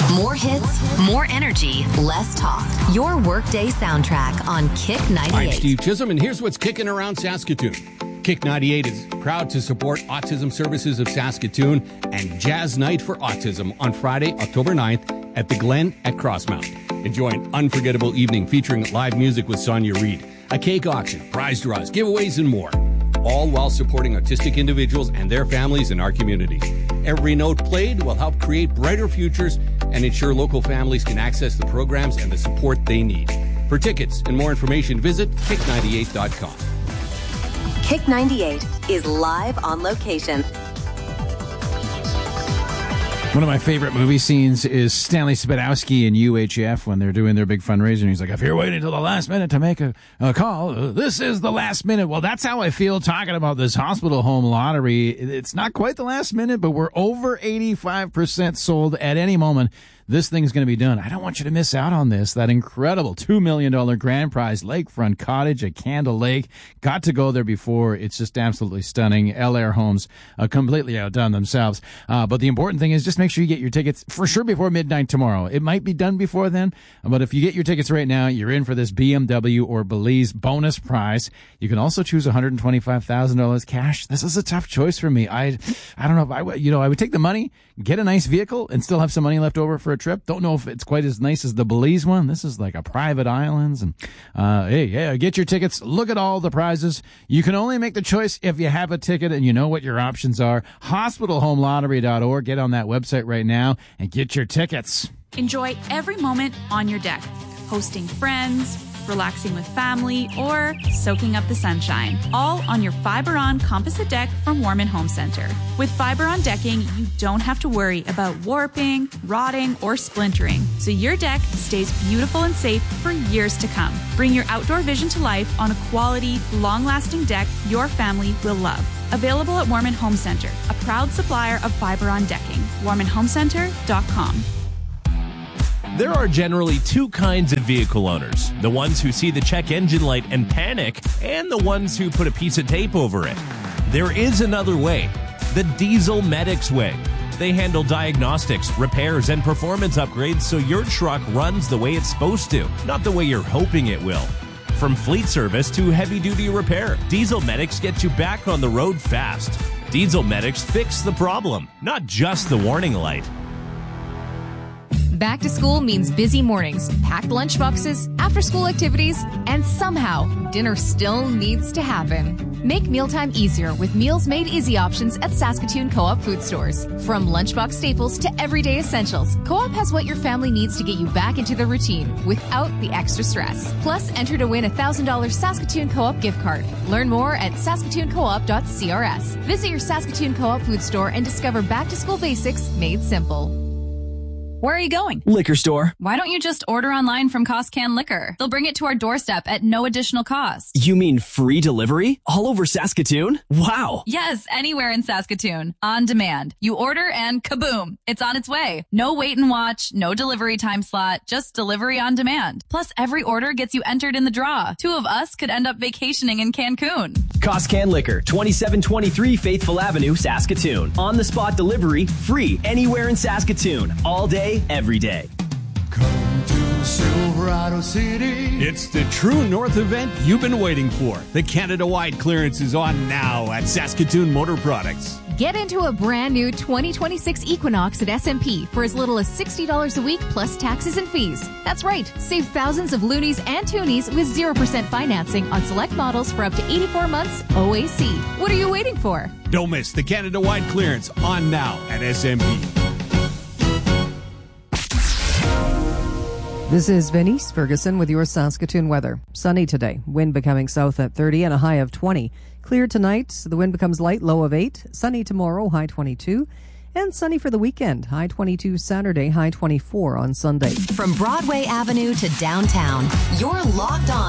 More hits, more energy, less talk. Your workday soundtrack on Kick 98. I'm Steve Chisholm, and here's what's kicking around Saskatoon. Kick 98 is proud to support Autism Services of Saskatoon and Jazz Night for Autism on Friday, October 9th at the Glen at Crossmount. Enjoy an unforgettable evening featuring live music with Sonia Reid, a cake auction, prize draws, giveaways, and more. All while supporting autistic individuals and their families in our community. Every note played will help create brighter futures and ensure local families can access the programs and the support they need. For tickets and more information, visit kick98.com. Kick 98 is live on location. One of my favorite movie scenes is Stanley Spadowski and UHF when they're doing their big fundraiser. And he's like, if you're waiting till the last minute to make a call, this is the last minute. Well, that's how I feel talking about this hospital home lottery. It's not quite the last minute, but we're over 85% sold at any moment. This thing's going to be done. I don't want you to miss out on this. That incredible $2 million grand prize lakefront cottage at Candle Lake. Got to go there before. It's just absolutely stunning. L.A. Homes completely outdone themselves. But the important thing is just make sure you get your tickets for sure before midnight tomorrow. It might be done before then, but if you get your tickets right now, you're in for this BMW or Belize bonus prize. You can also choose $125,000 cash. This is a tough choice for me. I don't know if I would take the money, get a nice vehicle, and still have some money left over for a trip. Don't know if it's quite as nice as the Belize one. This is like a private islands. And get your tickets. Look at all the prizes. You can only make the choice if you have a ticket and you know what your options are. Hospitalhomelottery.org. Get on that website right now and get your tickets. Enjoy every moment on your deck, hosting friends, relaxing with family, or soaking up the sunshine. All on your Fiberon composite deck from Warman Home Center. With Fiberon decking, you don't have to worry about warping, rotting, or splintering, so your deck stays beautiful and safe for years to come. Bring your outdoor vision to life on a quality, long-lasting deck your family will love. Available at Warman Home Center, a proud supplier of Fiberon decking. WarmanHomeCenter.com. There are generally two kinds of vehicle owners. The ones who see the check engine light and panic, and the ones who put a piece of tape over it. There is another way, the Diesel Medics way. They handle diagnostics, repairs, and performance upgrades so your truck runs the way it's supposed to, not the way you're hoping it will. From fleet service to heavy-duty repair, Diesel Medics get you back on the road fast. Diesel Medics fix the problem, not just the warning light. Back to school means busy mornings, packed lunchboxes, after-school activities, and somehow dinner still needs to happen. Make mealtime easier with Meals Made Easy options at Saskatoon Co-op food stores. From lunchbox staples to everyday essentials, Co-op has what your family needs to get you back into the routine without the extra stress. Plus, enter to win a $1,000 Saskatoon Co-op gift card. Learn more at saskatooncoop.crs. Visit your Saskatoon Co-op food store and discover back-to-school basics made simple. Where are you going? Liquor store. Why don't you just order online from Costcan Liquor? They'll bring it to our doorstep at no additional cost. You mean free delivery? All over Saskatoon? Wow. Yes, anywhere in Saskatoon. On demand. You order and kaboom, it's on its way. No wait and watch, no delivery time slot, just delivery on demand. Plus, every order gets you entered in the draw. 2 of us could end up vacationing in Cancun. Costcan Liquor, 2723 Faithful Avenue, Saskatoon. On-the-spot delivery, free anywhere in Saskatoon. All day, every day. Come to Silverado City. It's the True North event you've been waiting for. The Canada-wide clearance is on now at Saskatoon Motor Products. Get into a brand new 2026 Equinox at SMP for as little as $60 a week plus taxes and fees. That's right. Save thousands of loonies and toonies with 0% financing on select models for up to 84 months OAC. What are you waiting for? Don't miss the Canada-wide clearance on now at SMP. This is Venice Ferguson with your Saskatoon weather. Sunny today. Wind becoming south at 30 and a high of 20. Clear tonight. The wind becomes light, low of 8. Sunny tomorrow, high 22. And sunny for the weekend. High 22 Saturday, high 24 on Sunday. From Broadway Avenue to downtown, you're locked on